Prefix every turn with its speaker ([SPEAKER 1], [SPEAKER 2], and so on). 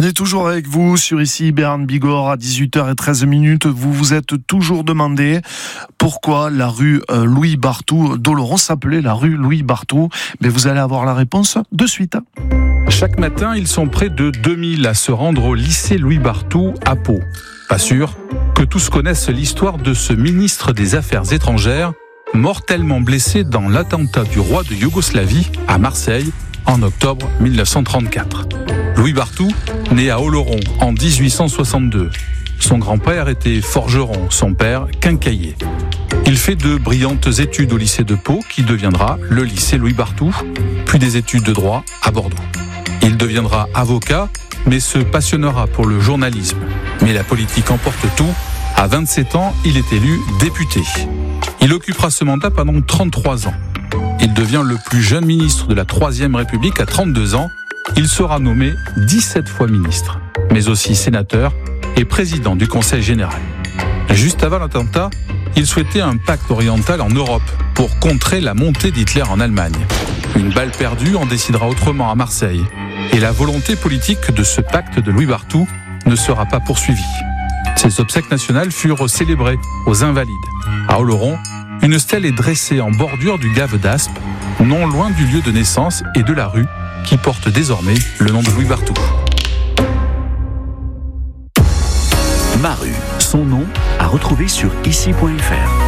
[SPEAKER 1] On est toujours avec vous sur ici Berne Bigorre à 18h13. Vous vous êtes toujours demandé pourquoi la rue Louis Barthou d'Oloron s'appelait la rue Louis Barthou. Mais vous allez avoir la réponse de suite.
[SPEAKER 2] Chaque matin, ils sont près de 2000 à se rendre au lycée Louis Barthou à Pau. Pas sûr que tous connaissent l'histoire de ce ministre des Affaires étrangères mortellement blessé dans l'attentat du roi de Yougoslavie à Marseille en octobre 1934. Louis Barthou, né à Oloron en 1862. Son grand-père était forgeron, son père quincaillier. Il fait de brillantes études au lycée de Pau, qui deviendra le lycée Louis Barthou, puis des études de droit à Bordeaux. Il deviendra avocat, mais se passionnera pour le journalisme. Mais la politique emporte tout. À 27 ans, il est élu député. Il occupera ce mandat pendant 33 ans. Il devient le plus jeune ministre de la Troisième République à 32 ans. Il sera nommé 17 fois ministre, mais aussi sénateur et président du Conseil général. Juste avant l'attentat, il souhaitait un pacte oriental en Europe pour contrer la montée d'Hitler en Allemagne. Une balle perdue en décidera autrement à Marseille. Et la volonté politique de ce pacte de Louis Barthou ne sera pas poursuivie. Ses obsèques nationales furent célébrées aux Invalides. À Oloron, une stèle est dressée en bordure du gave d'Aspe, non loin du lieu de naissance et de la rue qui porte désormais le nom de Louis Barthou.
[SPEAKER 3] Ma rue, son nom à retrouver sur ici.fr.